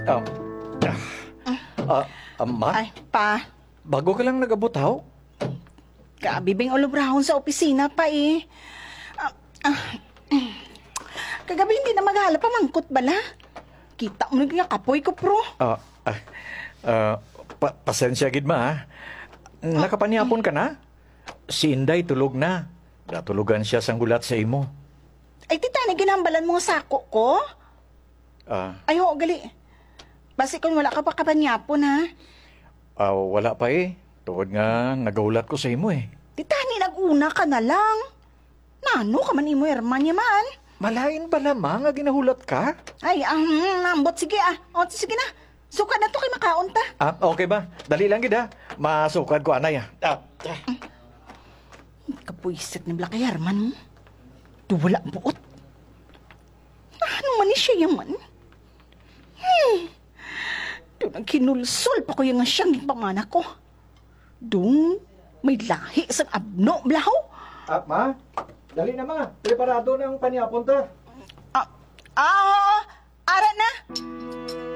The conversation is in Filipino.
Um, Ma, Ay, pa. bago ka lang nag-abutaw? Kabibing ulubrahon sa opisina pa eh. Ah, ah, Kagabi hindi na maghala pa mangkot bala. Kita mo nga kapoy ko, pro. Ah, ah, pasensya gid ma, ha? Nakapanyapon ka na? Si Inday tulog na. Natulugan siya sang gulat sa imo. Ay, titani, ginambalan mo nga sako ko? Ah, Ay, ho, gali. Basi kung wala ka pa kapanyapon, ha? wala pa eh. Tuod nga, nagaulat ko sa imo eh. Titani, nag-una ka na lang. Nano ka man imo, Herman yaman. Malain ba lamang nga ginahulat ka? Ay, ambot, sige O, sige na. Suka na to kay makaon ta. Okay ba? Dali lang gid ha. Masukad ko anay ha. Kapuisit ni Blakay Herman mo. Duwala buot. Ano man ni siya yaman? Doon ang kinulsol pa ko yung siyang ipamana ko. Doon, may lahi sa abno, blaho. Ma, dali na ma. Preparado ng panyapon ta. Ara na.